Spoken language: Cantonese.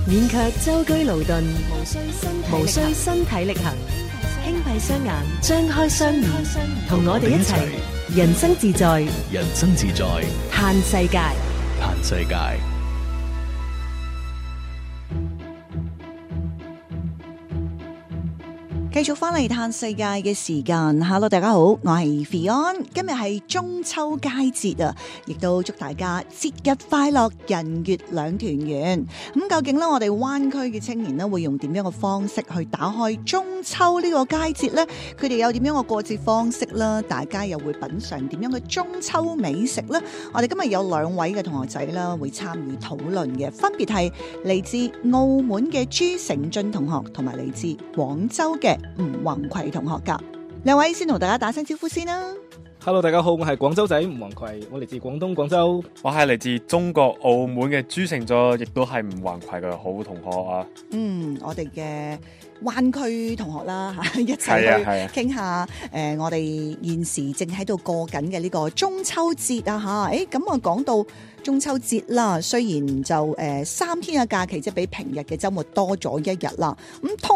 免卻舟車勞頓，無需身體力行，輕閉雙眼，張開雙耳，同我哋一齊人生自在， 人生自在， 嘆世界， 嘆世界。 繼續翻嚟嘆世界嘅時間 ，Hello， 大家好，我係 Fion， 今日係中秋佳節啊，亦都祝大家節日快樂，人月兩團圓。咁究竟咧，我哋灣區嘅青年咧會用點樣嘅方式去打開中秋呢個佳節呢？佢哋有點樣嘅過節方式啦？大家又會品嘗點樣嘅中秋美食呢？我哋今日有兩位嘅同學仔啦，會參與討論嘅，分別係嚟自澳門嘅朱成俊同學，同埋嚟自廣州嘅吳宏葵同學噶。兩位先同大家打聲招呼先啦。 Hello， 大家好，我係廣州仔吳宏葵，我嚟自廣東廣州。 我係嚟自中國澳門嘅朱成俊，亦都係吳宏葵嘅好同學啊。 我哋嘅灣區同學啦嚇，一齊去傾下我哋現時正喺度過緊嘅呢個中秋節啊嚇。咁我講到中秋節啦，雖然就3天嘅假期，即係比平日嘅週末多咗一日啦。咁